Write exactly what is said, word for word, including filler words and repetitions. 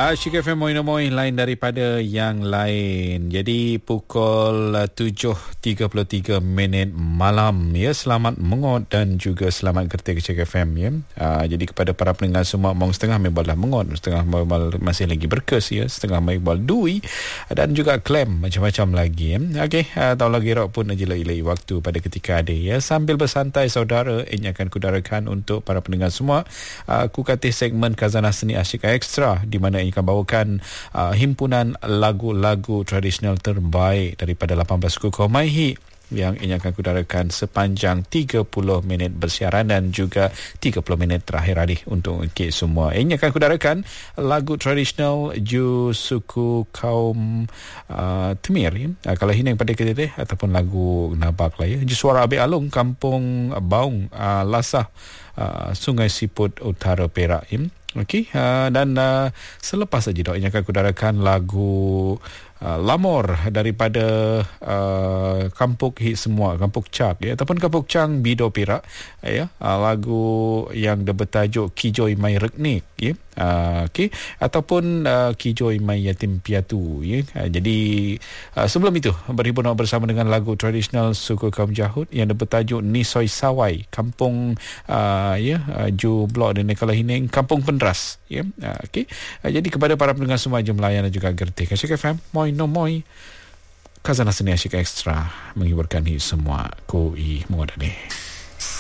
Asyik F M Moin Moin lain daripada yang lain. Jadi pukul tujuh tiga puluh tiga minit malam ya. Selamat mengot dan juga selamat kerja ke Asyik F M ya. Uh, jadi kepada para pendengar semua, mong setengah mebal dah mengot, setengah mebal masih lagi berkes ya, setengah mebal dui dan juga klaim macam-macam lagi ya. Okey, uh, tahu lagi rok pun aja lagi waktu pada ketika ada ya. Sambil bersantai saudara, ini akan kudarakan untuk para pendengar semua. Uh, ku kata segmen Khazanah Seni Asyik Extra di mana ini akan bawakan uh, himpunan lagu-lagu tradisional terbaik daripada lapan belas suku kaum Maihi yang ini akan kudarakan sepanjang tiga puluh minit bersiaran dan juga tiga puluh minit terakhir hari untuk kita semua. Ini akan kudarakan lagu tradisional ju suku kaum uh, Temir ya. Uh, kalau ini yang pada kita ataupun lagu Nabak lah ya. Ju suara Abi Alung, Kampung Baung, uh, Lasah, uh, Sungai Siput Utara Perak ya. Okey, uh, dan uh, selepas saja dok ini akan kudarakan lagu uh, Lamor daripada uh, Kampung Hit Semua, Kampung Cak ya, ataupun Kampung Cang Bido Perak ya, uh, lagu yang bertajuk Kijoi Mai Reknik ya. Uh, okey, ataupun uh, Kijoi Mai Yatim Piatu ya. Uh, jadi uh, sebelum itu berhibur bersama dengan lagu tradisional suku kaum Jahud yang bertajuk Nisoi Sawai, Kampung uh, ya uh, Ju Blok dan Nekala Hining, Kampung Pendras ya. Uh, okey, uh, jadi kepada para pendengar semua jom layan dan juga gerti Asyik F M Moi no Moi Khazanah Seni Asyik Extra menghiburkan semua ko i modane.